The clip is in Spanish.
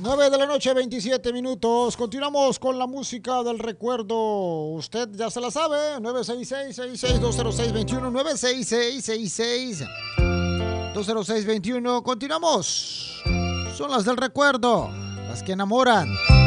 9 de la noche, 27 minutos. Continuamos con la música del recuerdo. Usted ya se la sabe. 966-66-206-21. 966-66-206-21. Continuamos. Son las del recuerdo, las que enamoran.